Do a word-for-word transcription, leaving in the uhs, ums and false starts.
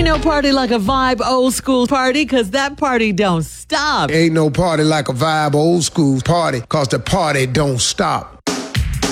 Ain't no party like a vibe old school party, cause that party don't stop. Ain't no party like a vibe old school party, cause the party don't stop.